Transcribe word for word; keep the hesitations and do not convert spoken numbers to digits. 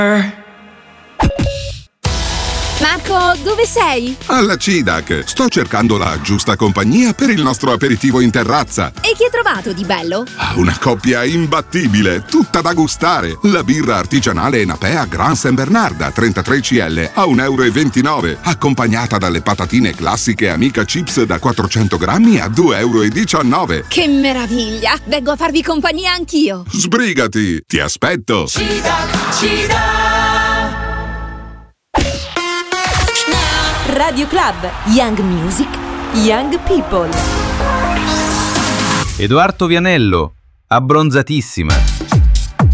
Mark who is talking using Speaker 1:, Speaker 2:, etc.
Speaker 1: Marco, dove sei?
Speaker 2: Alla C I D A C. Sto cercando la giusta compagnia per il nostro aperitivo in terrazza.
Speaker 1: E chi hai trovato di bello?
Speaker 2: Una coppia imbattibile, tutta da gustare. La birra artigianale Enapea Gran Saint Bernard a trentatré centilitri a un euro e ventinove, accompagnata dalle patatine classiche Amica Chips da quattrocento grammi a due euro e diciannove.
Speaker 1: Che meraviglia! Vengo a farvi compagnia anch'io.
Speaker 2: Sbrigati, ti aspetto.
Speaker 3: C I D A C, C I D A C.
Speaker 4: Radio Club, Young Music, Young People.
Speaker 5: Edoardo Vianello, abbronzatissima.